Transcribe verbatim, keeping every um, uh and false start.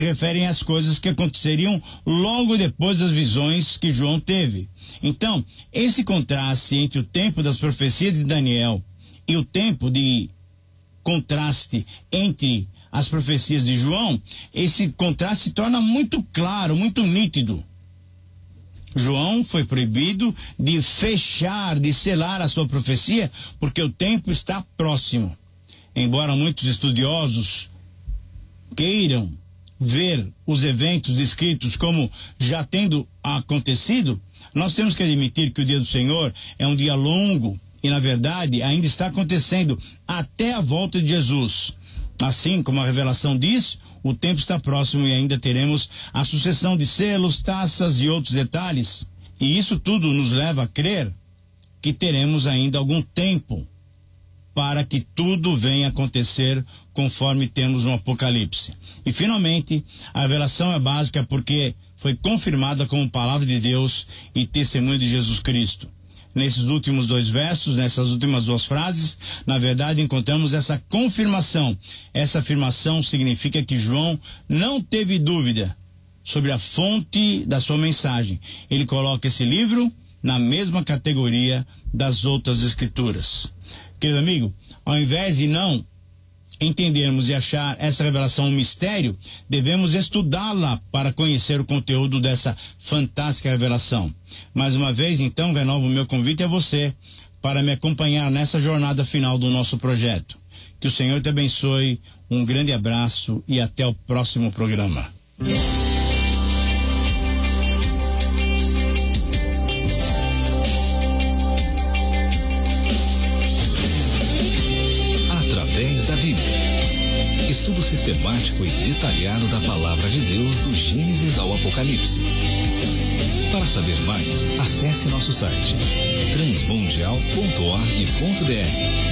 referem às coisas que aconteceriam logo depois das visões que João teve. Então, esse contraste entre o tempo das profecias de Daniel e o tempo de contraste entre as profecias de João, esse contraste se torna muito claro, muito nítido. João foi proibido de fechar, de selar a sua profecia, porque o tempo está próximo. Embora muitos estudiosos queiram ver os eventos descritos como já tendo acontecido, nós temos que admitir que o dia do Senhor é um dia longo e, na verdade, ainda está acontecendo até a volta de Jesus. Assim como a revelação diz, o tempo está próximo e ainda teremos a sucessão de selos, taças e outros detalhes. E isso tudo nos leva a crer que teremos ainda algum tempo para que tudo venha acontecer conforme temos no Apocalipse. E, finalmente, a revelação é básica porque foi confirmada como palavra de Deus e testemunho de Jesus Cristo. Nesses últimos dois versos, nessas últimas duas frases, na verdade encontramos essa confirmação. Essa afirmação significa que João não teve dúvida sobre a fonte da sua mensagem. Ele coloca esse livro na mesma categoria das outras escrituras. Querido amigo, ao invés de não entendermos e achar essa revelação um mistério, devemos estudá-la para conhecer o conteúdo dessa fantástica revelação. Mais uma vez, então, renovo o meu convite a você para me acompanhar nessa jornada final do nosso projeto. Que o Senhor te abençoe, um grande abraço e até o próximo programa. Através da Bíblia. Estudo sistemático e detalhado da Palavra de Deus do Gênesis ao Apocalipse. Para saber mais, acesse nosso site transmundial ponto org ponto br.